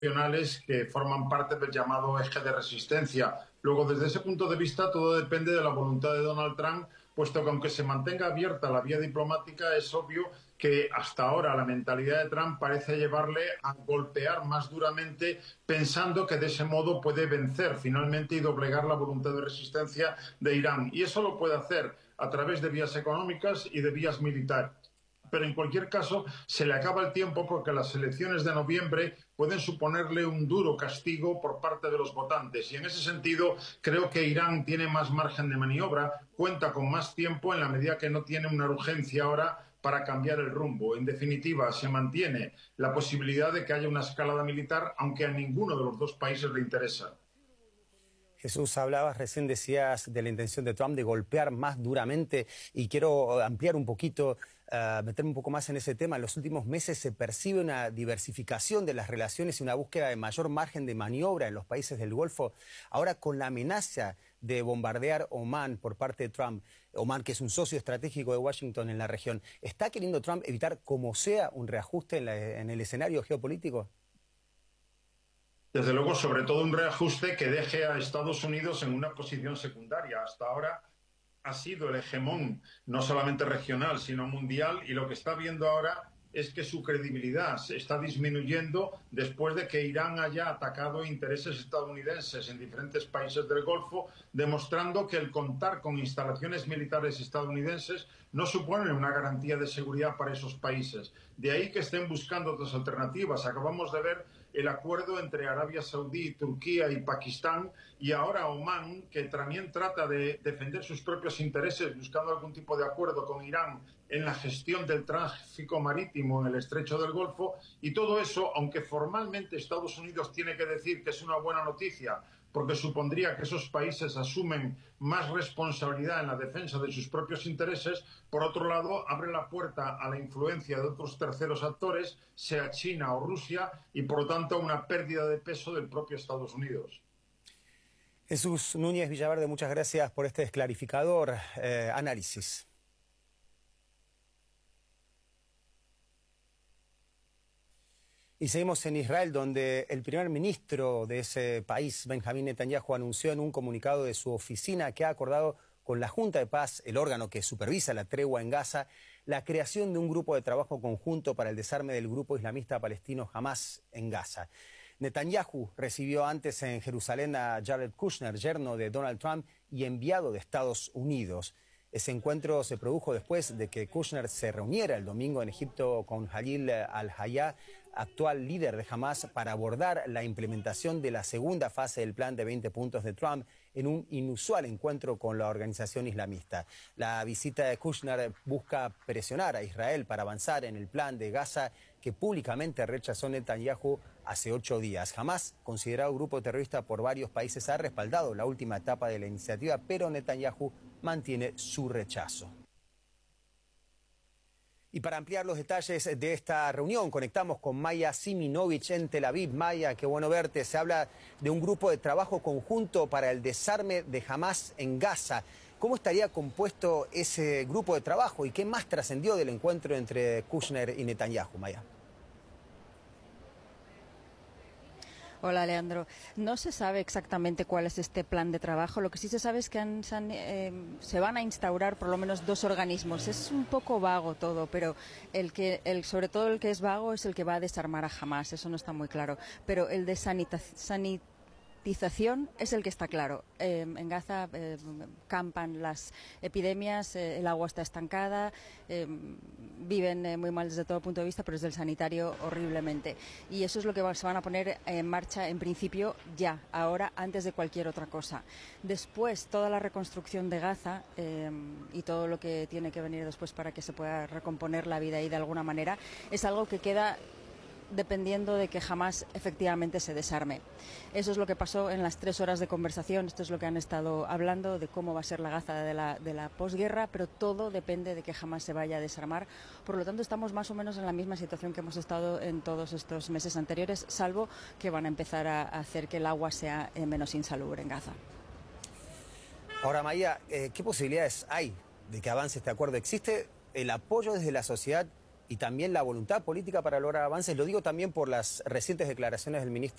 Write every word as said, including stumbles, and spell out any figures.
regionales que forman parte del llamado eje de resistencia. Luego, desde ese punto de vista, todo depende de la voluntad de Donald Trump, puesto que aunque se mantenga abierta la vía diplomática, es obvio que hasta ahora la mentalidad de Trump parece llevarle a golpear más duramente, pensando que de ese modo puede vencer finalmente y doblegar la voluntad de resistencia de Irán. Y eso lo puede hacer a través de vías económicas y de vías militares. Pero en cualquier caso se le acaba el tiempo porque las elecciones de noviembre pueden suponerle un duro castigo por parte de los votantes. Y en ese sentido creo que Irán tiene más margen de maniobra, cuenta con más tiempo en la medida que no tiene una urgencia ahora para cambiar el rumbo. En definitiva, se mantiene la posibilidad de que haya una escalada militar, aunque a ninguno de los dos países le interesa. Jesús, hablabas, recién decías de la intención de Trump de golpear más duramente y quiero ampliar un poquito, uh, meterme un poco más en ese tema. En los últimos meses se percibe una diversificación de las relaciones y una búsqueda de mayor margen de maniobra en los países del Golfo. Ahora, con la amenaza de bombardear Omán por parte de Trump, Omán, que es un socio estratégico de Washington en la región, ¿está queriendo Trump evitar como sea un reajuste en, la, en el escenario geopolítico? Desde luego, sobre todo un reajuste que deje a Estados Unidos en una posición secundaria. Hasta ahora ha sido el hegemón, no solamente regional, sino mundial, y lo que está viendo ahora es que su credibilidad se está disminuyendo después de que Irán haya atacado intereses estadounidenses en diferentes países del Golfo, demostrando que el contar con instalaciones militares estadounidenses no supone una garantía de seguridad para esos países. De ahí que estén buscando otras alternativas. Acabamos de ver el acuerdo entre Arabia Saudí, Turquía y Pakistán, y ahora Omán, que también trata de defender sus propios intereses buscando algún tipo de acuerdo con Irán en la gestión del tráfico marítimo en el estrecho del Golfo. Y todo eso, aunque formalmente Estados Unidos tiene que decir que es una buena noticia, porque supondría que esos países asumen más responsabilidad en la defensa de sus propios intereses, por otro lado, abre la puerta a la influencia de otros terceros actores, sea China o Rusia, y por lo tanto a una pérdida de peso del propio Estados Unidos. Jesús Núñez Villaverde, muchas gracias por este esclarificador eh, análisis. Y seguimos en Israel, donde el primer ministro de ese país, Benjamín Netanyahu, anunció en un comunicado de su oficina que ha acordado con la Junta de Paz, el órgano que supervisa la tregua en Gaza, la creación de un grupo de trabajo conjunto para el desarme del grupo islamista palestino Hamas en Gaza. Netanyahu recibió antes en Jerusalén a Jared Kushner, yerno de Donald Trump y enviado de Estados Unidos. Ese encuentro se produjo después de que Kushner se reuniera el domingo en Egipto con Khalil al-Hayya, actual líder de Hamas, para abordar la implementación de la segunda fase del plan de veinte puntos de Trump en un inusual encuentro con la organización islamista. La visita de Kushner busca presionar a Israel para avanzar en el plan de Gaza que públicamente rechazó Netanyahu hace ocho días. Hamas, considerado grupo terrorista por varios países, ha respaldado la última etapa de la iniciativa, pero Netanyahu mantiene su rechazo. Y para ampliar los detalles de esta reunión, conectamos con Maya Siminovich en Tel Aviv. Maya, qué bueno verte. Se habla de un grupo de trabajo conjunto para el desarme de Hamas en Gaza. ¿Cómo estaría compuesto ese grupo de trabajo y qué más trascendió del encuentro entre Kushner y Netanyahu, Maya? Hola, Leandro. No se sabe exactamente cuál es este plan de trabajo. Lo que sí se sabe es que han, se, han, eh, se van a instaurar por lo menos dos organismos. Es un poco vago todo, pero el que, el, sobre todo el que es vago es el que va a desarmar a Hamas. Eso no está muy claro. Pero el de sanitación es el que está claro. Eh, en Gaza eh, campan las epidemias, eh, el agua está estancada, eh, viven eh, muy mal desde todo punto de vista, pero desde el sanitario horriblemente. Y eso es lo que va, se van a poner en marcha en principio ya, ahora, antes de cualquier otra cosa. Después, toda la reconstrucción de Gaza eh, y todo lo que tiene que venir después para que se pueda recomponer la vida ahí de alguna manera, es algo que queda dependiendo de que Hamas efectivamente se desarme. Eso es lo que pasó en las tres horas de conversación. Esto es lo que han estado hablando de cómo va a ser la Gaza de la, de la posguerra, pero todo depende de que Hamas se vaya a desarmar. Por lo tanto, estamos más o menos en la misma situación que hemos estado en todos estos meses anteriores, salvo que van a empezar a hacer que el agua sea eh, menos insalubre en Gaza. Ahora, Maya, eh, ¿qué posibilidades hay de que avance este acuerdo? ¿Existe el apoyo desde la sociedad y también la voluntad política para lograr avances. Lo digo también por las recientes declaraciones del ministro